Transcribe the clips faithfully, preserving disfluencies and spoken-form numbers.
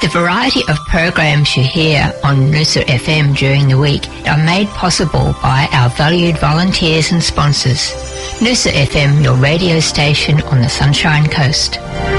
The variety of programs you hear on Noosa F M during the week are made possible by our valued volunteers and sponsors. Noosa F M, your radio station on the Sunshine Coast.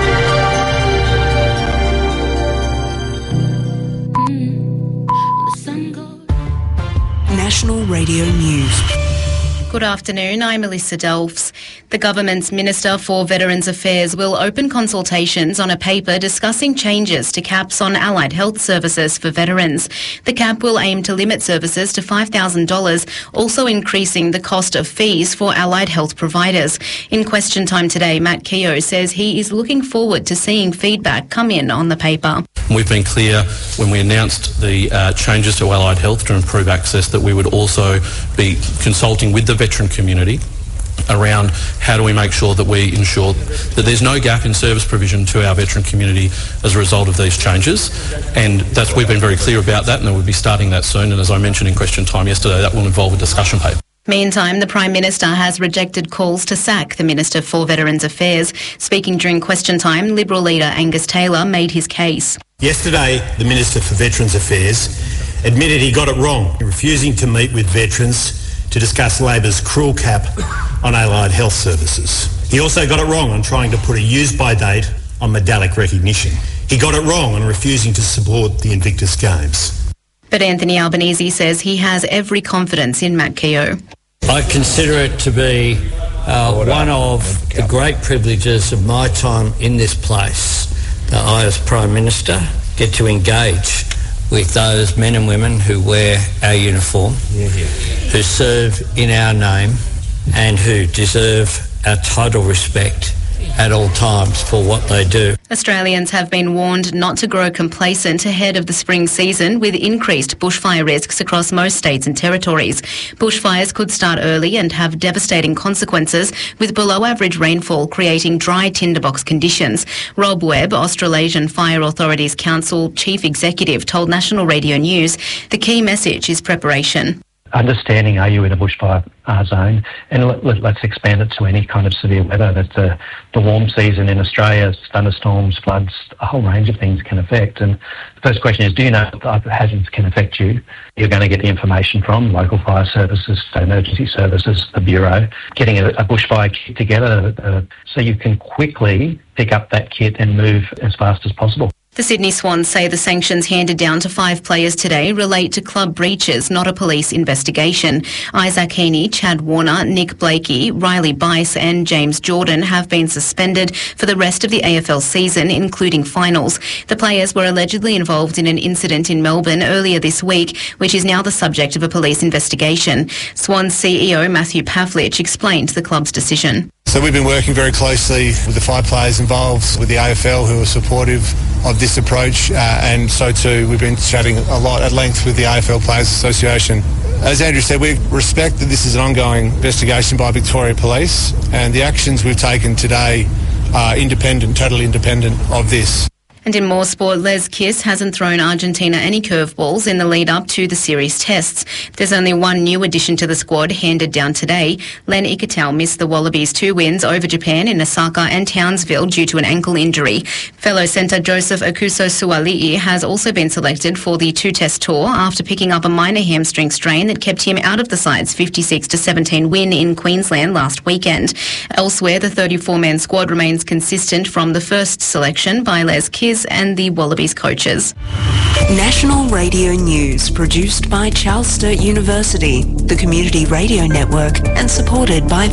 National Radio News. Good afternoon, I'm Melissa Delfs. The government's Minister for Veterans Affairs will open consultations on a paper discussing changes to caps on allied health services for veterans. The cap will aim to limit services to five thousand dollars, also increasing the cost of fees for allied health providers. In question time today, Matt Keogh says he is looking forward to seeing feedback come in on the paper. We've been clear when we announced the uh, changes to allied health to improve access that we would also be consulting with the veteran community around how do we make sure that we ensure that there's no gap in service provision to our veteran community as a result of these changes. And that's, we've been very clear about that, and we'll be starting that soon. And as I mentioned in question time yesterday, that will involve a discussion paper. Meantime, the Prime Minister has rejected calls to sack the Minister for Veterans Affairs. Speaking during question time, Liberal leader Angus Taylor made his case. Yesterday, the Minister for Veterans Affairs admitted he got it wrong, refusing to meet with veterans to discuss Labor's cruel cap on allied health services. He also got it wrong on trying to put a use-by date on medallic recognition. He got it wrong on refusing to support the Invictus Games. But Anthony Albanese says he has every confidence in Matt Keogh. I consider it to be uh, one of the great privileges of my time in this place that I, as Prime Minister, get to engage with those men and women who wear our uniform, who serve in our name and who deserve our total respect at all times for what they do. Australians have been warned not to grow complacent ahead of the spring season, with increased bushfire risks across most states and territories. Bushfires could start early and have devastating consequences, with below average rainfall creating dry tinderbox conditions. Rob Webb, Australasian Fire Authorities Council Chief Executive, told National Radio News the key message is preparation. Understanding, are you in a bushfire uh, zone? And let, let, let's expand it to any kind of severe weather. That uh, the warm season in Australia, thunderstorms, floods, a whole range of things can affect. And the first question is, do you know what type of hazards can affect you? You're going to get the information from local fire services, emergency services, the Bureau, getting a, a bushfire kit together uh, so you can quickly pick up that kit and move as fast as possible. The Sydney Swans say the sanctions handed down to five players today relate to club breaches, not a police investigation. Isaac Heaney, Chad Warner, Nick Blakey, Riley Bice and James Jordan have been suspended for the rest of the A F L season, including finals. The players were allegedly involved in an incident in Melbourne earlier this week, which is now the subject of a police investigation. Swans C E O Matthew Pavlich explained the club's decision. So we've been working very closely with the five players involved, with the A F L who are supportive of this approach, uh, and so too we've been chatting a lot at length with the A F L Players Association. As Andrew said, we respect that this is an ongoing investigation by Victoria Police, and the actions we've taken today are independent, totally independent of this. And in more sport, Les Kiss hasn't thrown Argentina any curveballs in the lead-up to the series tests. There's only one new addition to the squad handed down today. Len Ikitau missed the Wallabies' two wins over Japan in Osaka and Townsville due to an ankle injury. Fellow centre Joseph Akuso-Suali'i has also been selected for the two-test tour after picking up a minor hamstring strain that kept him out of the side's fifty-six to seventeen win in Queensland last weekend. Elsewhere, the thirty-four man squad remains consistent from the first selection by Les Kiss and the Wallabies coaches. National Radio News, produced by Charles Sturt University, the Community Radio Network, and supported by